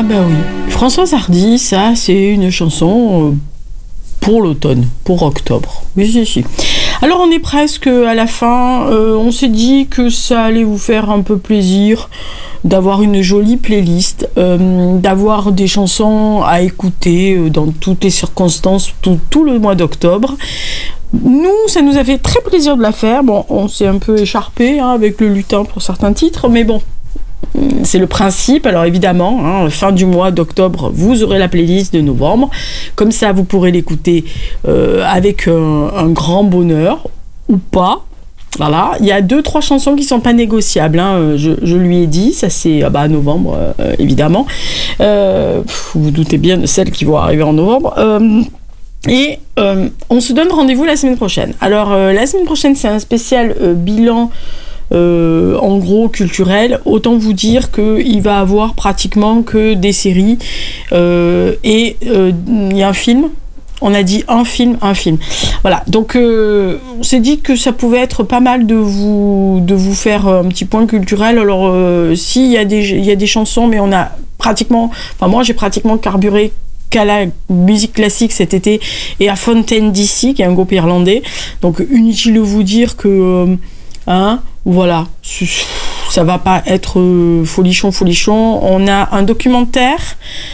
Ben oui. Françoise Hardy, ça, c'est une chanson pour l'automne, pour octobre. Oui, si. Alors, on est presque à la fin. On s'est dit que ça allait vous faire un peu plaisir d'avoir une jolie playlist, d'avoir des chansons à écouter dans toutes les circonstances, tout le mois d'octobre. Nous, ça nous a fait très plaisir de la faire. Bon, on s'est un peu écharpé avec le lutin pour certains titres, mais bon. C'est le principe. Alors évidemment, fin du mois d'octobre, vous aurez la playlist de novembre. Comme ça, vous pourrez l'écouter avec un grand bonheur ou pas. Voilà, il y a 2-3 chansons qui sont pas négociables. Je lui ai dit, ça c'est novembre évidemment. Vous doutez bien de celles qui vont arriver en novembre. Et on se donne rendez-vous la semaine prochaine. Alors la semaine prochaine, c'est un spécial bilan. En gros culturel, autant vous dire qu'il va avoir pratiquement que des séries et il y a un film. On a dit un film. Voilà, donc on s'est dit que ça pouvait être pas mal de vous faire un petit point culturel. Alors si il y a des chansons, mais on a pratiquement, moi j'ai pratiquement carburé qu'à la musique classique cet été et à Fontaine DC, qui est un groupe irlandais. Donc inutile de vous dire que voilà, ça va pas être folichon. On a un documentaire,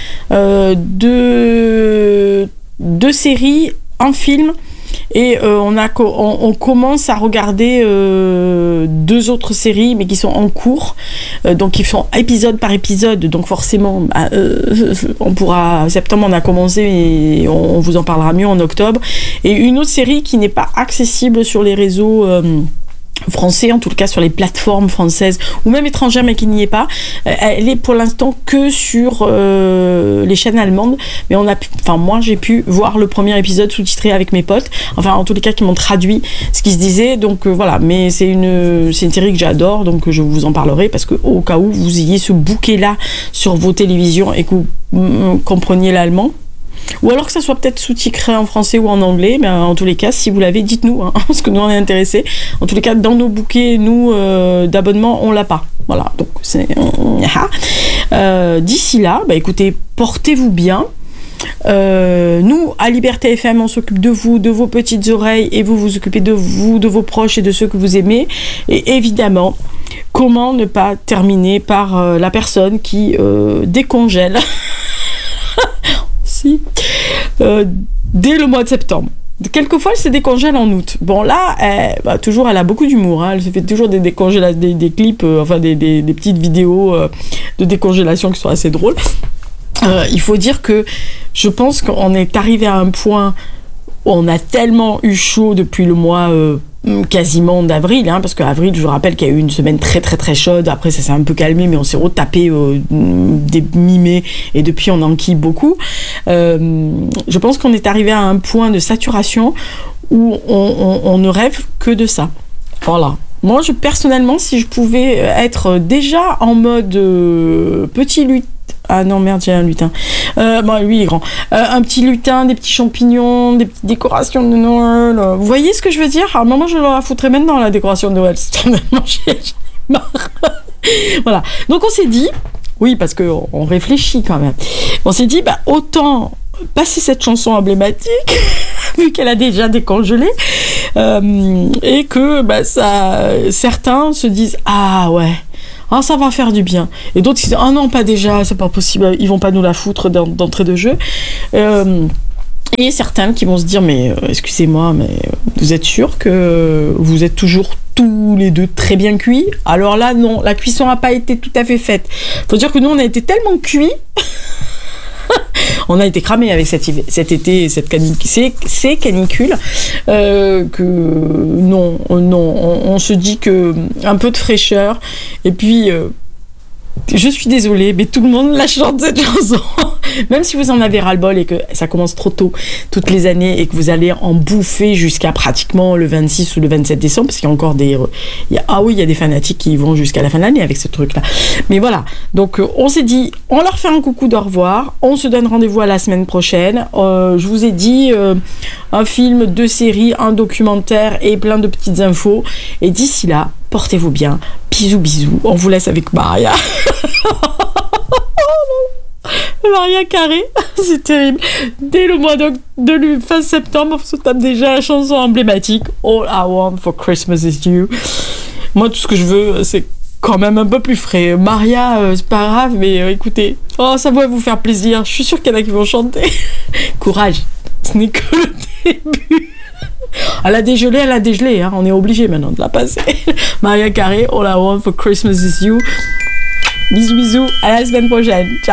deux séries, un film, et on commence à regarder 2 autres séries, mais qui sont en cours, donc qui sont épisode par épisode. Donc forcément, on pourra. Septembre, on a commencé, et on vous en parlera mieux en octobre. Et une autre série qui n'est pas accessible sur les réseaux. Français, en tout cas sur les plateformes françaises ou même étrangères, mais qui n'y est pas. Elle est pour l'instant que sur les chaînes allemandes, mais moi j'ai pu voir le premier épisode sous-titré avec mes potes, en tous les cas qui m'ont traduit ce qui se disait, donc voilà. Mais c'est une série que j'adore, donc je vous en parlerai, parce que au cas où vous ayez ce bouquet là sur vos télévisions et que vous compreniez l'allemand, ou alors que ça soit peut-être sous-titré en français ou en anglais, mais en tous les cas, si vous l'avez, dites-nous, parce que nous on est intéressés. En tous les cas, dans nos bouquets, nous, d'abonnement, on l'a pas. Voilà, donc c'est... d'ici là, écoutez, portez-vous bien. Nous, à Liberté FM, on s'occupe de vous, de vos petites oreilles, et vous vous occupez de vous, de vos proches et de ceux que vous aimez. Et évidemment, comment ne pas terminer par la personne qui décongèle dès le mois de septembre. Quelquefois, elle se décongèle en août. Bon, là, toujours, elle a beaucoup d'humour. Elle se fait toujours des clips, des petites vidéos de décongélation qui sont assez drôles. Il faut dire que je pense qu'on est arrivé à un point où on a tellement eu chaud depuis le mois quasiment d'avril, parce qu'avril, je vous rappelle qu'il y a eu une semaine très très très chaude. Après, ça s'est un peu calmé, mais on s'est retapé des mi-mai, et depuis on enquille beaucoup. Je pense qu'on est arrivé à un point de saturation où on ne rêve que de ça. Voilà. Moi, personnellement, si je pouvais être déjà en mode petit lutin. Ah non, merde, j'ai un lutin. Lui, il est grand. Un petit lutin, des petits champignons, des petites décorations de Noël. Vous voyez ce que je veux dire? À un moment, je la foutrais maintenant, la décoration de Noël. C'est tellement j'ai marre. Voilà. Donc, on s'est dit, oui, parce qu'on réfléchit quand même. On s'est dit, autant passer cette chanson emblématique, vu qu'elle a déjà décongelé, et que certains se disent, ah ouais, ça va faire du bien. Et d'autres qui disent, non, pas déjà, c'est pas possible, ils vont pas nous la foutre d'entrée de jeu. Et certains qui vont se dire, mais excusez-moi, mais vous êtes sûr que vous êtes toujours tous les deux très bien cuits? Alors là, non, la cuisson n'a pas été tout à fait faite. Faut dire que nous, on a été tellement cuits on a été cramés avec cet été, cette ces canicules, que non, on se dit que un peu de fraîcheur, et puis je suis désolée, mais tout le monde la chante cette chanson. Même si vous en avez ras-le-bol et que ça commence trop tôt toutes les années et que vous allez en bouffer jusqu'à pratiquement le 26 ou le 27 décembre, parce qu'il y a encore il y a des fanatiques qui vont jusqu'à la fin de l'année avec ce truc-là. Mais voilà, donc on s'est dit, on leur fait un coucou d'au revoir, on se donne rendez-vous à la semaine prochaine. Je vous ai dit un film, 2 séries, un documentaire et plein de petites infos. Et d'ici là, portez-vous bien. Bisous, bisous. On vous laisse avec Maria. Maria Carey, c'est terrible. Dès le mois de fin septembre, on se tape déjà la chanson emblématique All I Want for Christmas is You. Moi, tout ce que je veux, c'est quand même un peu plus frais. Maria, c'est pas grave, mais écoutez, ça va vous faire plaisir. Je suis sûre qu'il y en a qui vont chanter. Courage, ce n'est que le début. Elle a dégelé, hein. On est obligé maintenant de la passer. Maria Carey, All I Want for Christmas is You. Bisous, à la semaine prochaine. Ciao.